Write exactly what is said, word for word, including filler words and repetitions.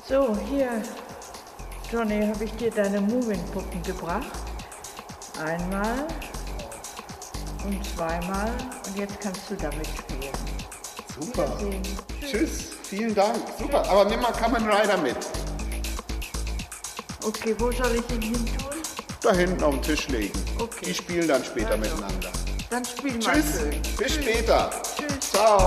So, hier, Johnny, habe ich dir deine Muminpuppen gebracht. Einmal und zweimal und jetzt kannst du damit spielen. Super. Tschüss, vielen Dank. Super, aber nimm mal Kamen Rider mit. Okay, wo soll ich ihn hin tun? Da hinten auf den Tisch legen. Okay. Die spielen dann später Also, miteinander. Dann spielen wir Tschüss, schön. bis später. Tschüss. Ciao.